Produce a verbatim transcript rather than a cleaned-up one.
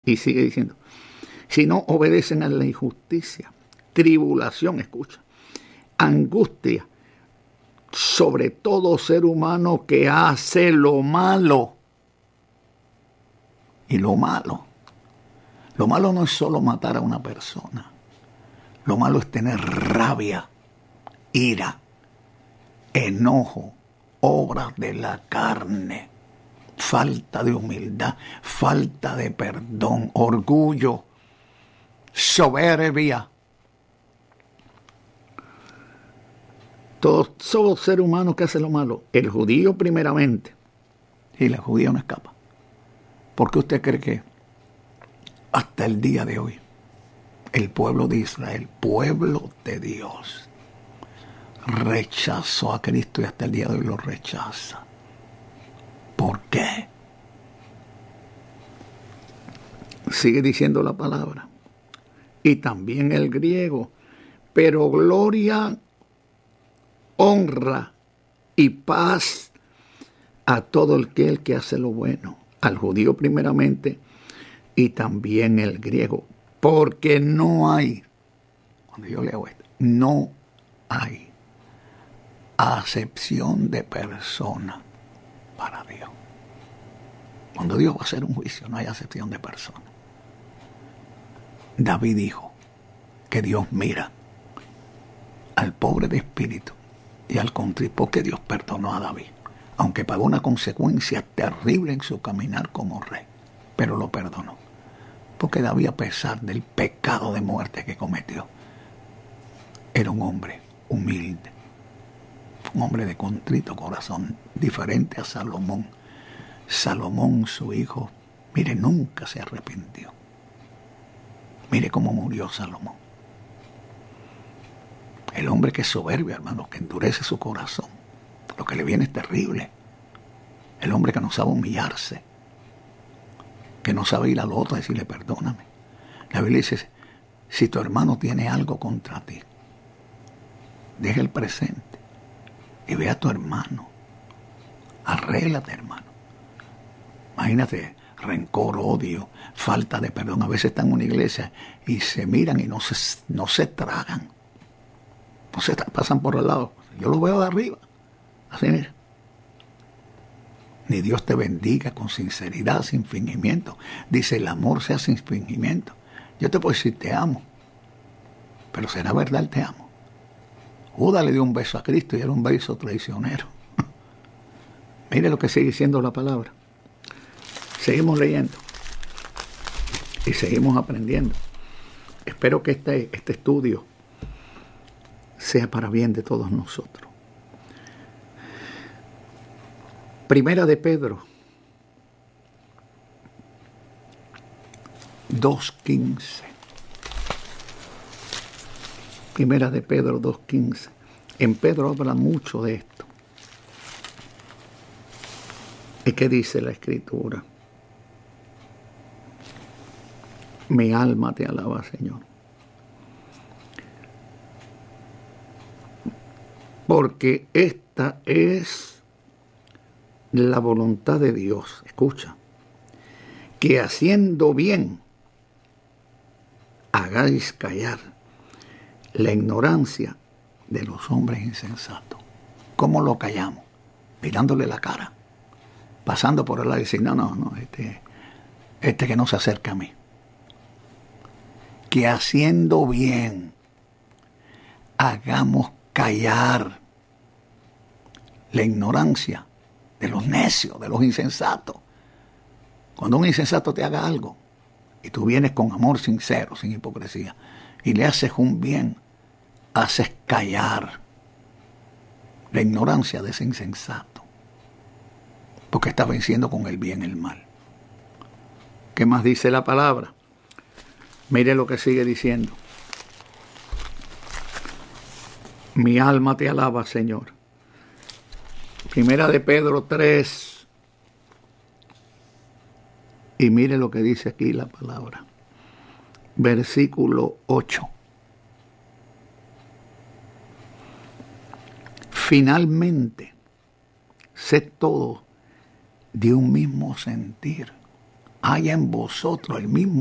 Y sigue diciendo, si no obedecen a la injusticia, tribulación, escucha, angustia, sobre todo ser humano que hace lo malo. Y lo malo, lo malo no es solo matar a una persona. Lo malo es tener rabia, ira, enojo, obras de la carne, falta de humildad, falta de perdón, orgullo, soberbia. Todo, todo ser humano que hace lo malo, el judío primeramente, y el judío no escapa. ¿Por qué usted cree que hasta el día de hoy el pueblo de Israel, pueblo de Dios, rechazó a Cristo y hasta el día de hoy lo rechaza? ¿Por qué? Sigue diciendo la palabra. Y también el griego. Pero gloria, honra y paz a todo aquel que hace lo bueno. Al judío primeramente y también el griego. Porque no hay, cuando yo leo esto, no hay acepción de persona para Dios. Cuando Dios va a hacer un juicio, no hay acepción de persona. David dijo que Dios mira al pobre de espíritu y al contrito, porque Dios perdonó a David, aunque pagó una consecuencia terrible en su caminar como rey, pero lo perdonó. Porque David, a pesar del pecado de muerte que cometió, era un hombre humilde, un hombre de contrito corazón, diferente a Salomón. Salomón, su hijo, mire, nunca se arrepintió. Mire cómo murió Salomón. El hombre que es soberbio, hermano, que endurece su corazón. Lo que le viene es terrible. El hombre que no sabe humillarse, que no sabe ir al otro y decirle perdóname. La Biblia dice, si tu hermano tiene algo contra ti, deja el presente y ve a tu hermano. Arréglate, hermano. Imagínate, rencor, odio, falta de perdón. A veces están en una iglesia y se miran y no se, no se tragan. No se pasan por el lado. Yo lo veo de arriba. Así, mira. Ni Dios te bendiga con sinceridad, sin fingimiento. Dice, el amor sea sin fingimiento. Yo te puedo decir, te amo. Pero será verdad, te amo. Judas le dio un beso a Cristo y era un beso traicionero. Mire lo que sigue diciendo la palabra. Seguimos leyendo. Y seguimos aprendiendo. Espero que este, este estudio sea para bien de todos nosotros. Primera de Pedro dos quince. Primera de Pedro dos quince. En Pedro habla mucho de esto. ¿Y qué dice la Escritura? Mi alma te alaba, Señor. Porque esta es la voluntad de Dios, escucha, que haciendo bien hagáis callar la ignorancia de los hombres insensatos. ¿Cómo lo callamos? Mirándole la cara, pasando por el lado y decir, no, no, no, este, este que no se acerca a mí. Que haciendo bien hagamos callar la ignorancia de los necios, de los insensatos. Cuando un insensato te haga algo y tú vienes con amor sincero, sin hipocresía, y le haces un bien, haces callar la ignorancia de ese insensato, porque está venciendo con el bien el mal. ¿Qué más dice la palabra? Mire lo que sigue diciendo. Mi alma te alaba, Señor. Primera de Pedro tres. Y mire lo que dice aquí la palabra. Versículo ocho. Finalmente, sed todos de un mismo sentir. Haya en vosotros el mismo